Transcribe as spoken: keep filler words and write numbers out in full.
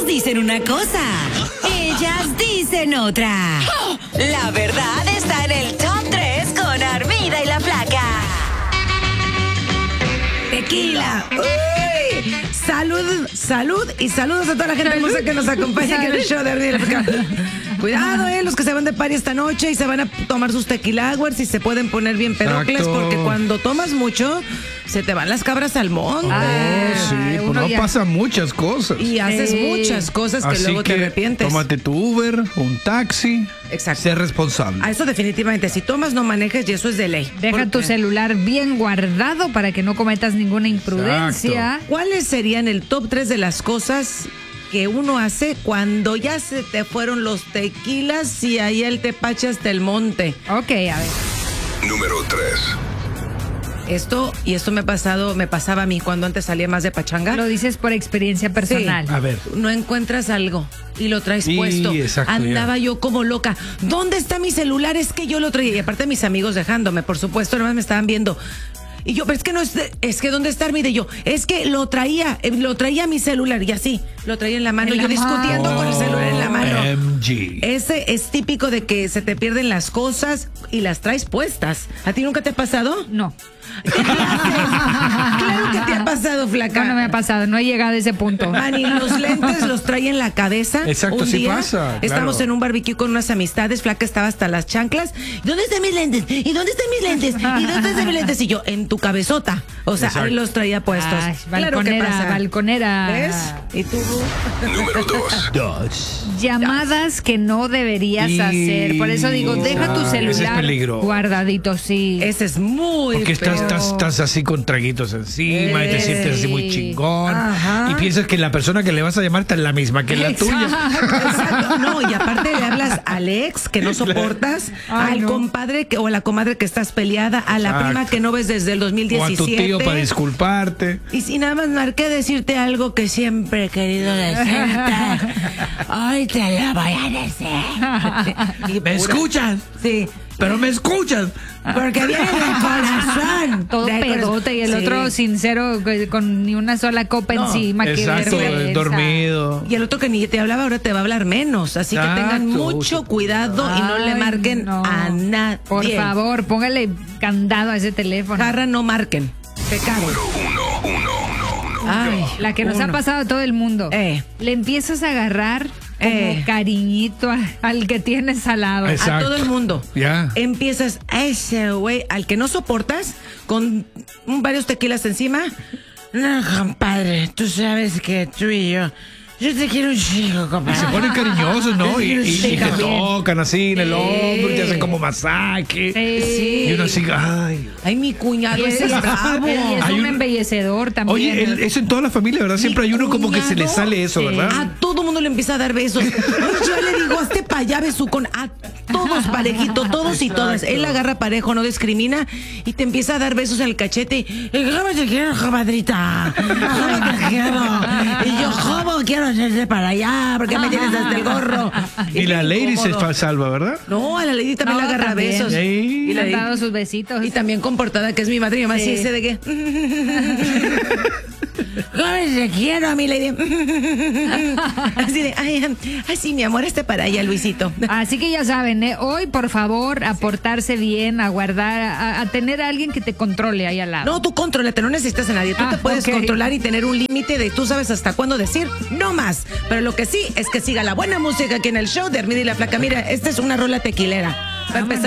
dicen una cosa, ellas dicen otra. La verdad está en el top tres con Armida y la Flaca. Tequila. Uy, salud, salud y saludos a toda la gente hermosa que nos acompaña en el show de Armida y la Flaca. Cuidado, eh, los que se van de party esta noche y se van a tomar sus tequila hours y se pueden poner bien pedocles. Exacto. Porque cuando tomas mucho, se te van las cabras al monte. Ah, sí, pues no ya... pasa muchas cosas. Y haces eh. muchas cosas que Así luego que te arrepientes. Tómate tu Uber, un taxi. Exacto. Sé responsable. A eso definitivamente. Si tomas, no manejes y eso es de ley. Deja tu celular bien guardado para que no cometas ninguna imprudencia. Exacto. ¿Cuáles serían el top tres de las cosas que uno hace cuando ya se te fueron los tequilas y ahí el tepache hasta el monte? Ok, a ver. Número tres. Esto, y esto me ha pasado, me pasaba a mí cuando antes salía más de pachanga. Lo dices por experiencia personal. Sí. A ver. No encuentras algo y lo traes Sí, puesto. exacto, Andaba ya. yo como loca. ¿Dónde está mi celular? Es que yo lo traía. Y aparte mis amigos dejándome, por supuesto, nomás me estaban viendo. Y yo, pero es que no es, de, es que ¿dónde está Armida? Y yo, es que lo traía, eh, lo traía mi celular y así, lo traía en la mano, en yo la discutiendo mano. con el celular en la mano. M G. Ese es típico de que se te pierden las cosas y las traes puestas. ¿A ti nunca te ha pasado? No. Claro que te ha pasado, Flaca. No, no me ha pasado, no he llegado a ese punto. Manny, los lentes los trae en la cabeza. Exacto, un sí día, pasa, claro. Estamos en un barbecue con unas amistades, Flaca estaba hasta las chanclas. ¿Dónde están mis lentes? ¿Y dónde están mis lentes? ¿Y dónde están mis lentes? Y yo, en tu cabezota. O sea, Exacto. ahí los traía puestos. Ay, Claro que balconera, pasa. balconera. ¿Ves? ¿Y tú? Número dos. Dos. Llamadas que no deberías Y- hacer. Por eso digo, deja tu Ah, ese es celular peligro. guardadito, sí. Ese es muy Porque estás, feo. estás, estás así con traguitos encima y te Eh, sientes así muy chingón. Ajá. Y piensas que la persona que le vas a llamar está la misma que la tuya. Exacto. No, y aparte le hablas al ex que no soportas, Ay, al no. compadre que, o a la comadre que estás peleada, a la Exacto. prima que no ves desde el dos mil O a diecisiete. tu tío para disculparte. Y si nada más marqué a decirte algo que siempre he querido decirte, hoy te lo voy a decir. Y ¿Me pura- escuchas? Sí. Pero me escuchas. Porque viene del corazón. Todo Del pedote corazón. y el Sí. otro sincero que- con ni una sola copa No, encima. Qué Exacto, vergüenza. dormido. Y el otro que ni te hablaba ahora te va a hablar menos. Así que tengan Exacto. mucho cuidado y no le Ay, marquen no. a nadie. Por favor, póngale candado a ese teléfono. Jarra, no marquen. Pecado. Uno, uno, uno, uno. Ay, La que nos ha uno. pasado a todo el mundo. Eh. Le empiezas a agarrar como Eh. cariñito a- al que tienes al lado. Exacto. A todo el mundo. Ya. Empiezas a ese güey al que no soportas con varios tequilas encima. No, compadre, tú sabes que tú y yo. Yo te quiero un chico, Y compadre. se ponen cariñosos, ¿no? Y, y- y te también. tocan así en el Sí. hombro y te hacen como masaje. Sí. Y uno así, ay. Ay, mi cuñado, Y es, ese es bravo. y es Hay un, un- embellecedor también. Oye, el- eso en toda la familia, ¿verdad? Siempre hay uno como que se le cuñado, sale eso, sí. ¿verdad? A todo mundo le empieza a dar besos. Ay, yo le digo, hazte para allá, besucón. A todos parejito, todos y todas. Él agarra parejo, no discrimina y te empieza a dar besos en el cachete. Y, ¿cómo te quiero, comadrita? ¿Cómo te quiero? Y yo, ¿cómo quiero hacerte para allá? ¿Por qué me tienes hasta el gorro? Y la bien lady se incómodo. fa- salva, ¿verdad? No, a la lady también No, le agarra también. besos. Sí. Y, Le la han lady- dado sus besitos. y también comportada, que es mi madre, y más Sí. así de que. ¿Cómo te quiero a mi lady? Así de, ay, ay, sí, mi amor, este para allá, Luisito. Así que ya saben, ¿eh? Hoy, por favor, a portarse bien, a guardar, a, a tener a alguien que te controle ahí al lado. No, tú contrólate, no necesitas a nadie. Tú Ah, te puedes ok. controlar y tener un límite de tú sabes hasta cuándo decir no más. Pero lo que sí es que siga la buena música aquí en el show de Armida y la Flaca. Mira, esta es una rola tequilera. Para empezar.